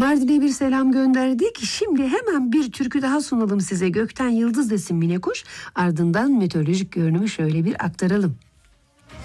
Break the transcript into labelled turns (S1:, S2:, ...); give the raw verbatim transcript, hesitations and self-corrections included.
S1: Mardin'e bir selam gönderdik. Şimdi hemen bir türkü daha sunalım size. Gökten Yıldız desin Mine Kuş. Ardından meteorolojik görünümü şöyle bir aktaralım.